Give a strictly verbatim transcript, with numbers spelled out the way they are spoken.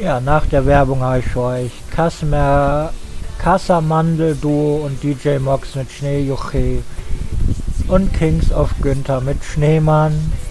Ja, nach der Werbung habe ich für euch Kasmer, Kassamandel Duo und D J Mox mit Schneejuche und Kings of Günther mit Schneemann.